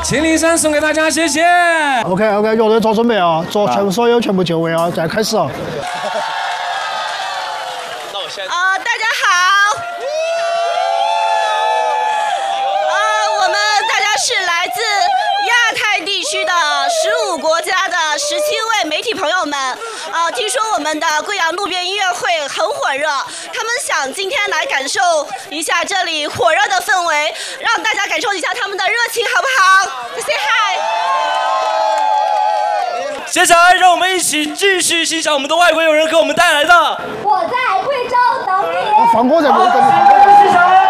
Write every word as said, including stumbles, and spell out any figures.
千里山送给大家，谢谢。 OK OK， 乐队做准备啊，做全部所有全部就位啊，再开始啊。 那我先。 啊，大家好。啊，我们大家是来自亚太地区的十五国家的十七位媒体朋友们。啊，听说我们的贵阳路边音乐会很火热，他们想今天来感受一下这里火热的氛围，让大家感受一下他们的热情，好不好 ？Say hi。 接下来，让我们一起继续欣赏我们的外国友人给我们带来的《 我在贵州等你》。 放歌在这里等你。 欣赏。